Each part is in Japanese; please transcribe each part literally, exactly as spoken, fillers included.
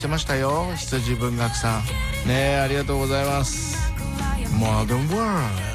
してましたよ。羊文学さんねえ、ありがとうございます。Modern Words。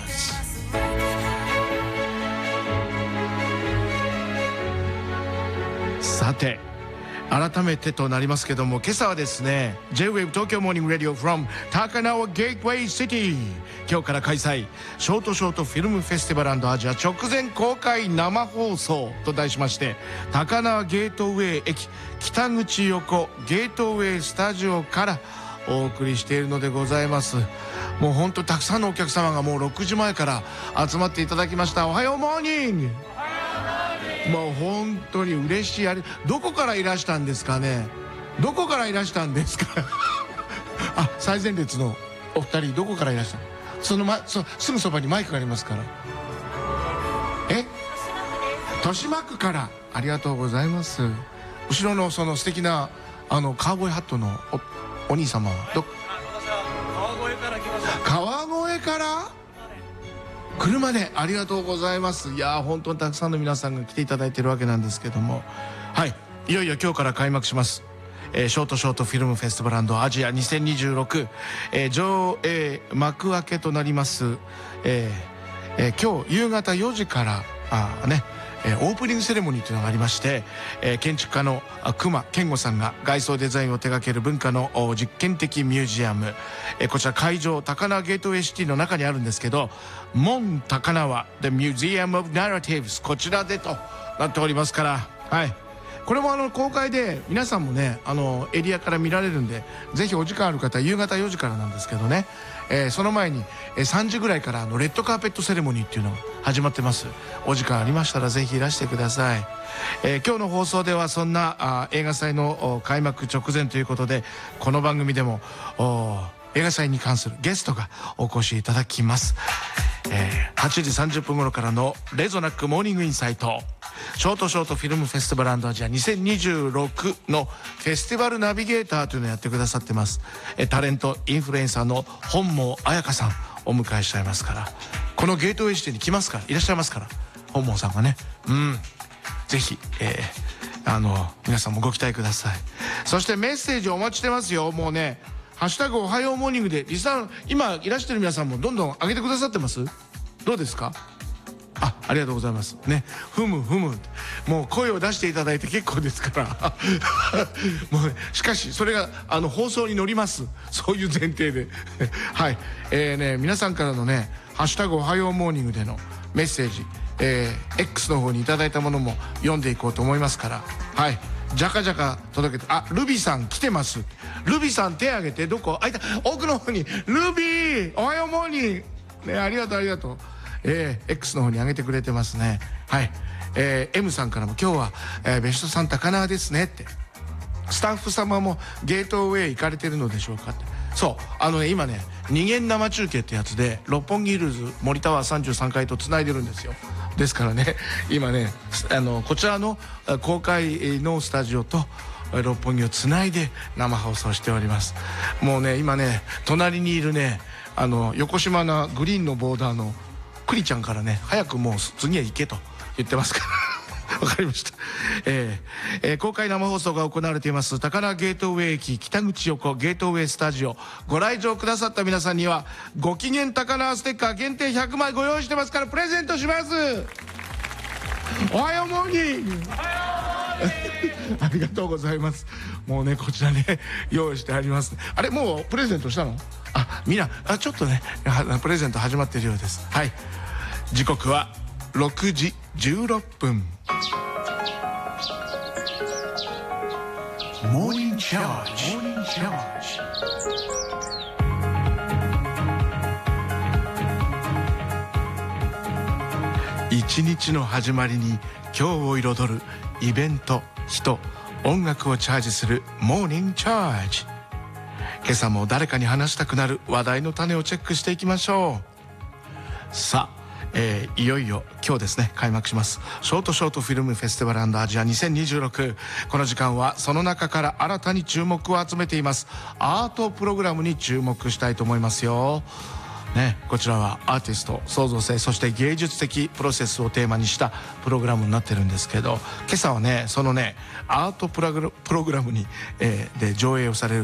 さて改めてとなりますけども、今朝はですね J-ウェーブ 東京モーニングラディオ from 高輪ゲートウェイシティ、今日から開催ショートショートフィルムフェスティバル&アジア直前公開生放送と題しまして、高輪ゲートウェイ駅北口横ゲートウェイスタジオからお送りしているのでございます。もう本当たくさんのお客様がもうろくじまえから集まっていただきました。おはようモーニング。もう本当に嬉しい。あれどこからいらしたんですかね。どこからいらしたんですかあ、最前列のお二人どこからいらしたの。その、ま、そすぐそばにマイクがありますから。え豊島区から。ありがとうございます。後ろのその素敵なあのカウボーイハットの お, お兄様はど。 私は川越から来ました。 川越から車で。ありがとうございます。いやー本当にたくさんの皆さんが来ていただいているわけなんですけども、はい、いよいよ今日から開幕します、えー、ショートショートフィルムフェスティバル&アジアにせんにじゅうろく、えー、上映幕開けとなります、えーえー、今日夕方よじからあねえー、オープニングセレモニーというのがありまして、えー、建築家の隈研吾さんが外装デザインを手掛ける文化の実験的ミュージアム、えー、こちら会場高輪ゲートウェイシティの中にあるんですけど、モン高輪 The Museum of Narratives こちらでとなっておりますから、はい、これもあの公開で皆さんもねあのエリアから見られるんで、ぜひお時間ある方は夕方よじからなんですけどね、えー、その前に、えー、さんじぐらいからあのレッドカーペットセレモニーっていうのが始まってます。お時間ありましたらぜひいらしてください。えー、今日の放送ではそんなあ映画祭の開幕直前ということで、この番組でも映画祭に関するゲストがお越しいただきます。えー、はちじさんじゅっぷん頃からのレゾナックモーニングインサイト、ショートショートフィルムフェスティバル&アジアにせんにじゅうろくのフェスティバルナビゲーターというのをやってくださってます。えタレントインフルエンサーの本望彩香さんお迎えしちゃいますから、このゲートウェイシティに来ますから、いらっしゃいますから、本望さんがね、うんぜひ、えー、あの皆さんもご期待ください。そしてメッセージお待ちしてますよ。もうねハッシュタグおはようモーニングでリスナー今いらしてる皆さんもどんどん上げてくださってます。どうですか。あ、ありがとうございますね。ふむふむ、もう声を出していただいて結構ですからもう、ね、しかしそれがあの放送に乗ります。そういう前提ではい、えー、ね皆さんからのねハッシュタグおはようモーニングでのメッセージ、えー、X の方にいただいたものも読んでいこうと思いますから、はいじゃかじゃか届けて。あ、ルビさん来てます。ルビさん手挙げて。どこ。あいた、奥の方にルビーおはようモーニングね、ありがとうありがとう。えー、X の方に上げてくれてますね。はい、えー、M さんからも今日は、えー、ベストさん高輪ですねって。スタッフ様もゲートウェイ行かれてるのでしょうかって。そうあのね今ね二元生中継ってやつで六本木ヒルズ森タワーさんじゅうさんかいとつないでるんですよ。ですからね今ねあのこちらの公開のスタジオと六本木をつないで生放送しております。もうね今ね隣にいるねあの横島なグリーンのボーダーのクリちゃんからね早くもう次へ行けと言ってますからわかりました。えーえー、公開生放送が行われています高輪ゲートウェイ駅北口横ゲートウェイスタジオ、ご来場くださった皆さんにはご機嫌高輪ステッカー限定ひゃくまいご用意してますからプレゼントします。おはようモーニングありがとうございます。もうねこちらね用意してあります。あれもうプレゼントしたの。あ、みんなあちょっとねプレゼント始まっているようです。はい、時刻はろくじじゅうろっぷん。モーニングチャージ。モーニングチャージ。一日の始まりに今日を彩るイベント、人、音楽をチャージするモーニングチャージ。今朝も誰かに話したくなる話題の種をチェックしていきましょう。さあえー、いよいよ今日ですね開幕しますショートショートフィルムフェスティバル&アジアにせんにじゅうろく。この時間はその中から新たに注目を集めていますアートプログラムに注目したいと思いますよ。 ね、こちらはアーティスト創造性そして芸術的プロセスをテーマにしたプログラムになってるんですけど、今朝はねそのねアートプログラプログラムに、えー、で上映をされる